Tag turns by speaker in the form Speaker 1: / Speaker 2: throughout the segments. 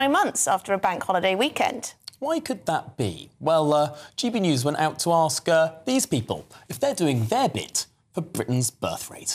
Speaker 1: months after a bank holiday weekend.
Speaker 2: Why could that be? Well, GB News went out to ask these people if they're doing their bit for Britain's birth rate.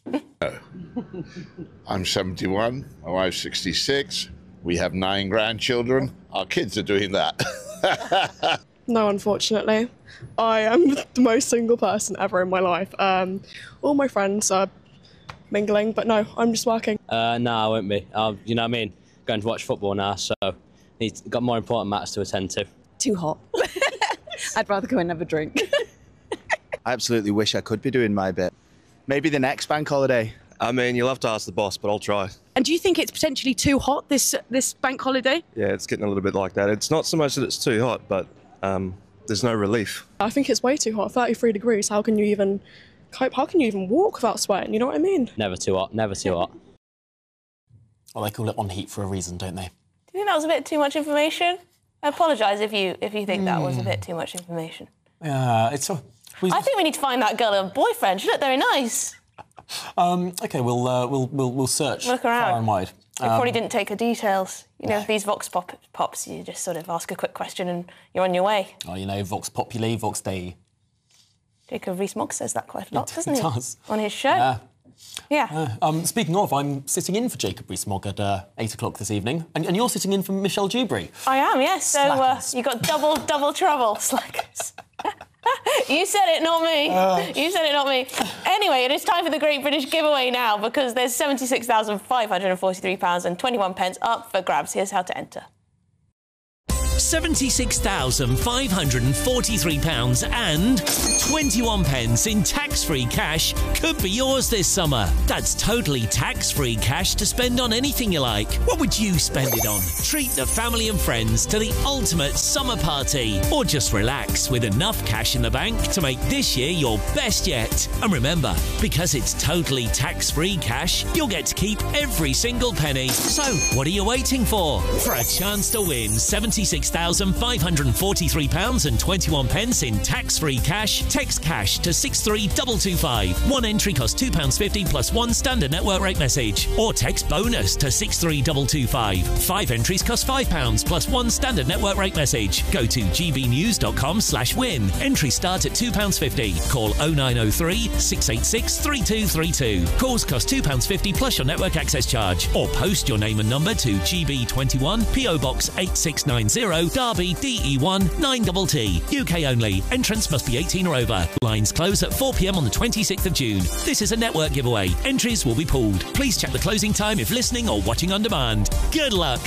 Speaker 3: I'm 71, my wife's 66, we have 9 grandchildren. Our kids are doing that.
Speaker 4: No, unfortunately. I am the most single person ever in my life. All my friends are mingling, but no, I'm just working.
Speaker 5: No, I won't be. You know what I mean? Going to watch football now, so he's got more important matters to attend to.
Speaker 6: Too hot. I'd rather go and have a drink.
Speaker 7: I absolutely wish I could be doing my bit. Maybe the next bank holiday.
Speaker 8: I mean, you'll have to ask the boss, but I'll try.
Speaker 6: And do you think it's potentially too hot, this bank holiday?
Speaker 8: Yeah, it's getting a little bit like that. It's not so much that it's too hot, but there's no relief.
Speaker 4: I think it's way too hot, 33 degrees. How can you even cope? How can you even walk without sweating? You know what I mean?
Speaker 5: Never too hot, never too hot.
Speaker 2: Well, they call it on heat for a reason, don't they?
Speaker 1: Do you think that was a bit too much information? I apologise if you think that was a bit too much information.
Speaker 2: Yeah, it's...
Speaker 1: I think we need to find that girl a boyfriend. She looked very nice.
Speaker 2: OK, we'll search
Speaker 1: Look around.
Speaker 2: far and wide.
Speaker 1: They probably didn't take her details. You know, these Vox Pops, you just sort of ask a quick question and you're on your way.
Speaker 2: Oh, you know, Vox Populi, Vox Dei.
Speaker 1: Jacob Rees-Mogg says that quite a lot, doesn't he?
Speaker 2: He does.
Speaker 1: On his show. Yeah.
Speaker 2: Speaking of, I'm sitting in for Jacob Rees-Mogg at 8 o'clock this evening, and you're sitting in for Michelle Dewberry.
Speaker 1: I am, yes. So you got double trouble, slackers. You said it, not me. You said it, not me. Anyway, it is time for the Great British Giveaway now, because there's £76,543 and 21 pence up for grabs. Here's how to enter.
Speaker 9: £76,543 and 21 pence in tax-free cash could be yours this summer. That's totally tax-free cash to spend on anything you like. What would you spend it on? Treat the family and friends to the ultimate summer party, or just relax with enough cash in the bank to make this year your best yet. And remember, because it's totally tax-free cash, you'll get to keep every single penny. So, what are you waiting for? For a chance to win £76,543 and 21 pence in tax-free cash, text cash to 63225. One entry costs £2.50 plus one standard network rate message. Or text bonus to 63225. 5 entries cost £5 plus one standard network rate message. Go to gbnews.com/win. Entries start at £2.50. Call 0903 686 3232. Calls cost £2.50 plus your network access charge. Or post your name and number to GB21 PO Box 8690 Derby DE1 9TT. UK only. Entrance must be 18 or over. Lines close at 4 p.m. on the 26th of June. This is a network giveaway. Entries will be pulled. Please check the closing time if listening or watching on demand. Good luck.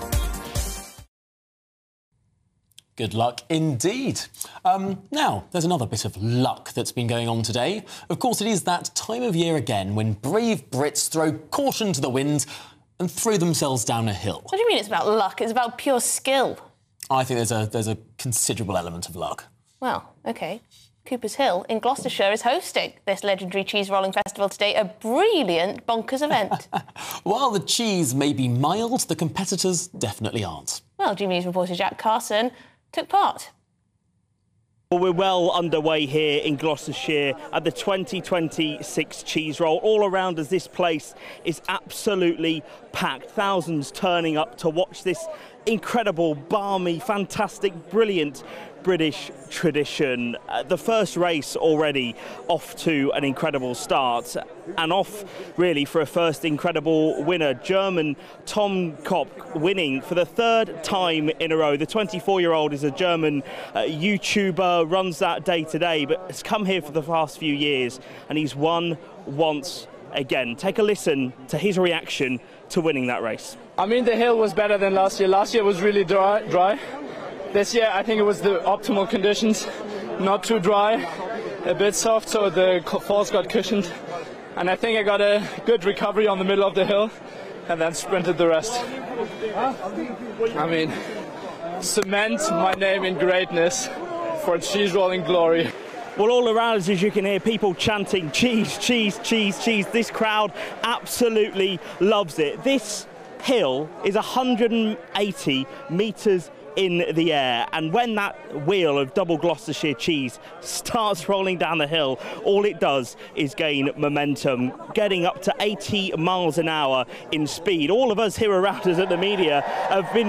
Speaker 2: Good luck indeed. Now, there's another bit of luck that's been going on today. Of course, it is that time of year again when brave Brits throw caution to the wind and throw themselves down a hill.
Speaker 1: What do you mean it's about luck? It's about pure skill.
Speaker 2: I think there's a considerable element of luck.
Speaker 1: Well, OK. Cooper's Hill in Gloucestershire is hosting this legendary cheese rolling festival today, a brilliant bonkers event.
Speaker 2: While the cheese may be mild, the competitors definitely aren't.
Speaker 1: Well, GB News reporter Jack Carson took part.
Speaker 10: Well, we're well underway here in Gloucestershire at the 2026 Cheese Roll. All around us, this place is absolutely packed. Thousands turning up to watch this incredible, balmy, fantastic, brilliant British tradition. The first race already off to an incredible start, and off really for a first incredible winner. German Tom Kopp winning for the 3rd time in a row. The 24-year-old is a German YouTuber, runs that day to day, but has come here for the past few years, and he's won once again. Take a listen to his reaction to winning that race.
Speaker 11: I mean, the hill was better than last year. Last year was really dry. This year, I think it was the optimal conditions. Not too dry, a bit soft, so the falls got cushioned. And I think I got a good recovery on the middle of the hill and then sprinted the rest. I mean, cement my name in greatness for cheese rolling glory.
Speaker 10: Well, all around us, as you can hear, people chanting cheese, cheese, cheese, cheese. This crowd absolutely loves it. This hill is 180 metres in the air, and when that wheel of double Gloucestershire cheese starts rolling down the hill, all it does is gain momentum, getting up to 80 miles an hour in speed. All of us here around us at the media have been